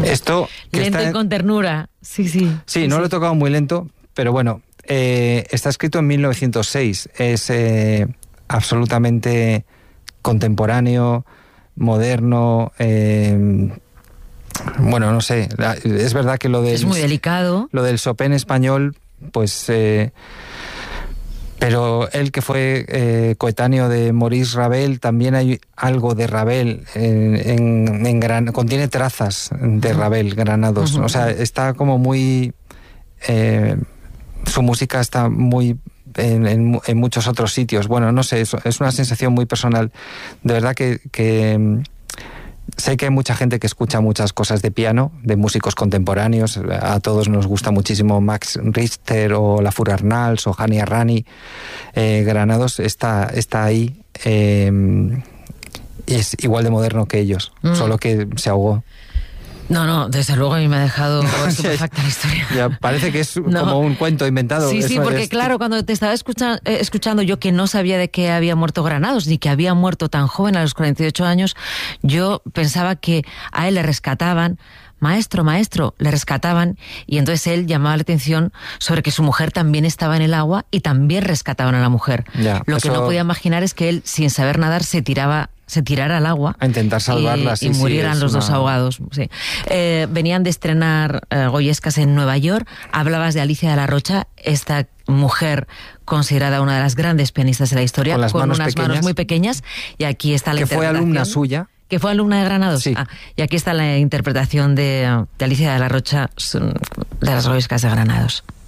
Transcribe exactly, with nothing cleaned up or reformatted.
Esto lento está y con ternura. Sí, sí. Sí, sí no sí. lo he tocado muy lento, pero bueno, eh, está escrito en mil novecientos seis. Es eh, absolutamente contemporáneo, moderno. Eh, bueno, no sé. La, es verdad que lo del es muy delicado. Lo del Chopin español, pues. Eh, pero él que fue eh, coetáneo de Maurice Ravel, también hay algo de Ravel, en, en, en gran, contiene trazas de Ravel, Granados. Uh-huh. O sea, está como muy... Eh, su música está muy... En, en, en muchos otros sitios. Bueno, no sé, es, es una sensación muy personal. De verdad que... que sé que hay mucha gente que escucha muchas cosas de piano, de músicos contemporáneos. A todos nos gusta muchísimo Max Richter o La Fur Arnals o Hani Arrani. Eh, Granados está, está ahí. Eh, y es igual de moderno que ellos, mm. solo que se ahogó. No, no, desde luego a mí me ha dejado estupefacta la historia. Ya, parece que es no. como un cuento inventado. Sí, sí, Eso porque es... claro, cuando te estaba escucha, eh, escuchando yo que no sabía de qué había muerto Granados, ni que había muerto tan joven a los cuarenta y ocho años, yo pensaba que a él le rescataban, maestro, maestro, le rescataban, y entonces él llamaba la atención sobre que su mujer también estaba en el agua y también rescataban a la mujer. Ya, Lo eso... que no podía imaginar es que él, sin saber nadar, se tiraba... se tirara al agua a intentar salvarla, y, sí, y murieran sí, los una... dos ahogados. Sí. Eh, venían de estrenar eh, Goyescas en Nueva York. Hablabas de Alicia de la Rocha, esta mujer considerada una de las grandes pianistas de la historia, con, las con manos unas pequeñas, manos muy pequeñas, y aquí está la que interpretación. fue alumna suya. Que fue alumna de Granados. Sí. Ah, y aquí está la interpretación de, de Alicia de la Rocha de las Goyescas de Granados.